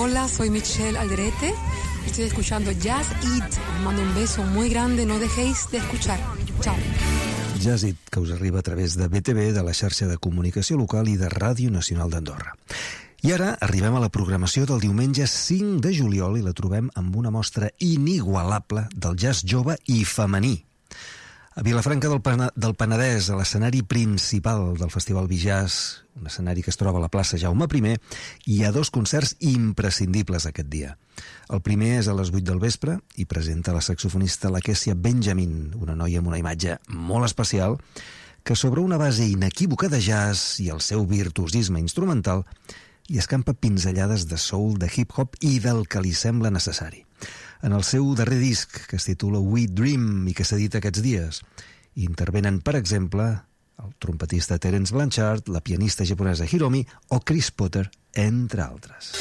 Hola, soy Michelle Alderete. Estoy escuchando Jazz It. Os mando un beso muy grande. No dejéis de escuchar. Chao. Jazz It, que us arriba a través de BTV, de la xarxa de comunicació local i de Ràdio Nacional d'Andorra. I ara arribem a la programació del diumenge 5 de juliol i la trobem amb una mostra inigualable del jazz jove i femení. A Vilafranca del Penedès, a l'escenari principal del Festival Bijazz, un escenari que es troba a la plaça Jaume I, hi ha dos concerts imprescindibles aquest dia. El primer és a les 8 del vespre i presenta la saxofonista Lakesia Benjamin, una noia amb una imatge molt especial, que sobre una base inequívoca de jazz i el seu virtuosisme instrumental hi escampa pinzellades de soul, de hip-hop i del que li sembla necessari. En el seu darrer disc, que es titula We Dream i que s'edita aquests dies, intervenen, per exemple, el trompetista Terence Blanchard, la pianista japonesa Hiromi o Chris Potter, entre altres.